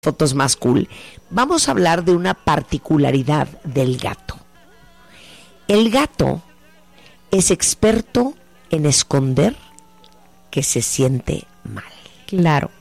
fotos más cool, vamos a hablar de una particularidad del gato. El gato es experto en esconder que se siente mal. Claro.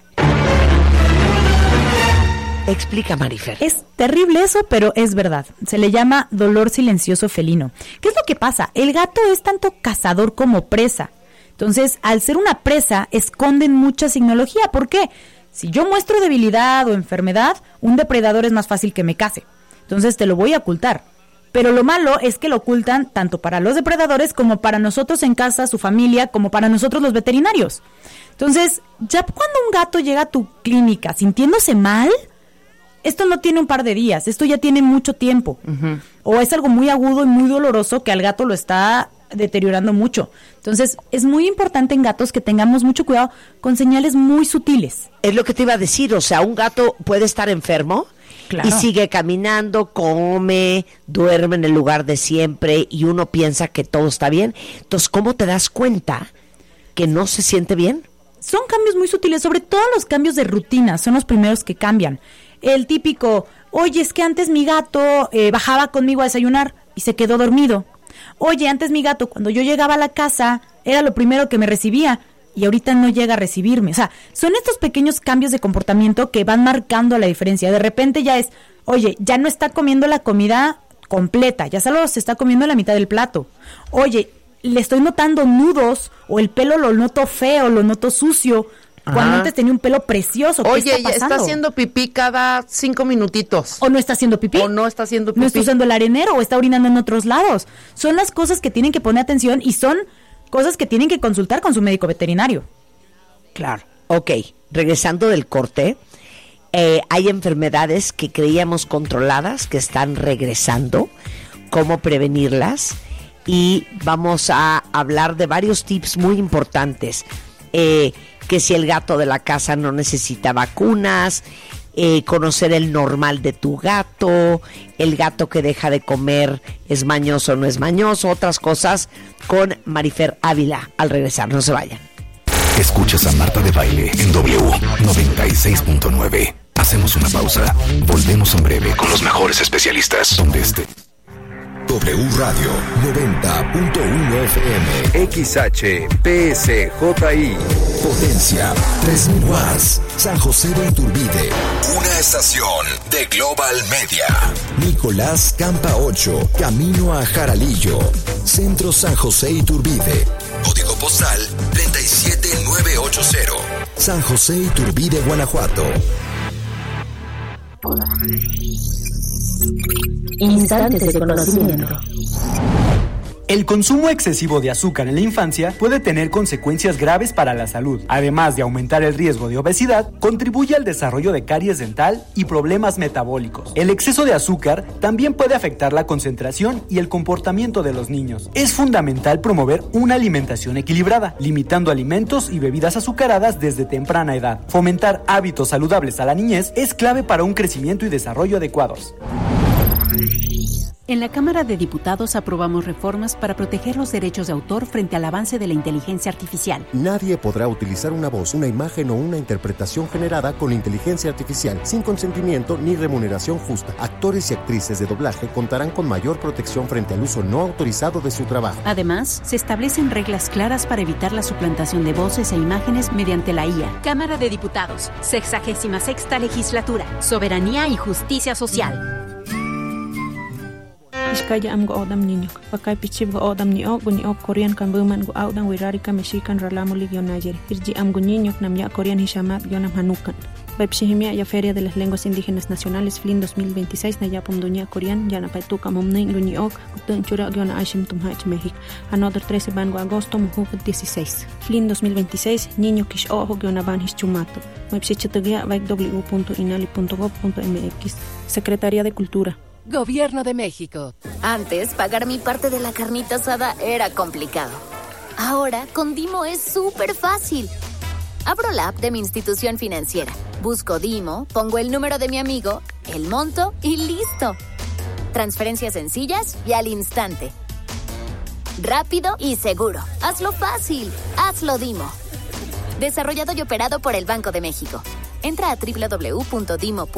Explica, Marifer. Es terrible eso, pero es verdad. Se le llama dolor silencioso felino. ¿Qué es lo que pasa? El gato es tanto cazador como presa. Entonces, al ser una presa, esconden mucha signología. ¿Por qué? Si yo muestro debilidad o enfermedad, un depredador es más fácil que me case. Entonces te lo voy a ocultar. Pero lo malo es que lo ocultan tanto para los depredadores como para nosotros en casa, su familia, como para nosotros los veterinarios. Entonces, ya cuando un gato llega a tu clínica sintiéndose mal, esto no tiene un par de días, esto ya tiene mucho tiempo. Uh-huh. O es algo muy agudo y muy doloroso que al gato lo está deteriorando mucho. Entonces, es muy importante en gatos que tengamos mucho cuidado con señales muy sutiles. Es lo que te iba a decir, o sea, un gato puede estar enfermo, claro, y sigue caminando, come, duerme en el lugar de siempre y uno piensa que todo está bien. Entonces, ¿cómo te das cuenta que no se siente bien? Son cambios muy sutiles, sobre todo los cambios de rutina, son los primeros que cambian. El típico, oye, es que antes mi gato bajaba conmigo a desayunar y se quedó dormido. Oye, antes mi gato, cuando yo llegaba a la casa, era lo primero que me recibía y ahorita no llega a recibirme. O sea, son estos pequeños cambios de comportamiento que van marcando la diferencia. De repente ya es, oye, ya no está comiendo la comida completa, ya solo se está comiendo la mitad del plato. Oye, le estoy notando nudos o el pelo lo noto feo, lo noto sucio. Cuando antes tenía un pelo precioso. Oye, está haciendo pipí cada 5 minutitos. O no está haciendo pipí. No está usando el arenero o está orinando en otros lados. Son las cosas que tienen que poner atención y son cosas que tienen que consultar con su médico veterinario. Claro. Ok, regresando del corte, hay enfermedades que creíamos controladas que están regresando. ¿Cómo prevenirlas? Y vamos a hablar de varios tips muy importantes. Que si el gato de la casa no necesita vacunas, conocer el normal de tu gato, el gato que deja de comer es mañoso o no es mañoso, otras cosas con Marifer Ávila al regresar. No se vayan. Escuchas a Marta de Baile en W 96.9. Hacemos una pausa. Volvemos en breve con los mejores especialistas. Donde esté. W Radio 90.1 FM XHPSJI Potencia 3000 watts San José de Iturbide. Una estación de Global Media. Nicolás Campa 8, camino a Jaralillo. Centro San José Iturbide. Código postal 37980. San José Iturbide, Guanajuato. Instantes de conocimiento. El consumo excesivo de azúcar en la infancia puede tener consecuencias graves para la salud. Además de aumentar el riesgo de obesidad, contribuye al desarrollo de caries dental y problemas metabólicos. El exceso de azúcar también puede afectar la concentración y el comportamiento de los niños. Es fundamental promover una alimentación equilibrada, limitando alimentos y bebidas azucaradas desde temprana edad. Fomentar hábitos saludables a la niñez es clave para un crecimiento y desarrollo adecuados. En la Cámara de Diputados aprobamos reformas para proteger los derechos de autor frente al avance de la inteligencia artificial. Nadie podrá utilizar una voz, una imagen o una interpretación generada con inteligencia artificial sin consentimiento ni remuneración justa. Actores y actrices de doblaje contarán con mayor protección frente al uso no autorizado de su trabajo. Además, se establecen reglas claras para evitar la suplantación de voces e imágenes mediante la IA. Cámara de Diputados, 66ª Legislatura, Soberanía y Justicia Social. Iskaya am go odam niño, pakai pichib go odam ni ok Korean kan buman go audan wirarika mexican ralamuli guionayer. Irji am go niño namya Korean hishamat guionam hanukan. Webshihimia ya Feria de las Lenguas Indígenas Nacionales FLIN 2026 nayapum dunia Korean yana paituka momnen guni ok tunchura guiona ashim tumhach México. Another 13 ban go agosto muhu 16. FLIN 2026 niño kish ojo guiona ban hischumato. Webshichitugia www.inali.gov.mx. Secretaría de Cultura. Gobierno de México. Antes, pagar mi parte de la carnita asada era complicado. Ahora, con Dimo es súper fácil. Abro la app de mi institución financiera, busco Dimo, pongo el número de mi amigo, el monto y listo. Transferencias sencillas y al instante. Rápido y seguro. Hazlo fácil. Hazlo Dimo. Desarrollado y operado por el Banco de México. Entra a www.dimo.com